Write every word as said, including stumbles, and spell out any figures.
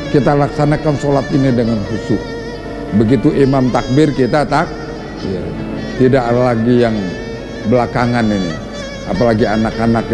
kita laksanakan sholat ini dengan khusyuk. Begitu imam takbir kita tak, ya, tidak lagi yang belakangan ini, apalagi anak-anak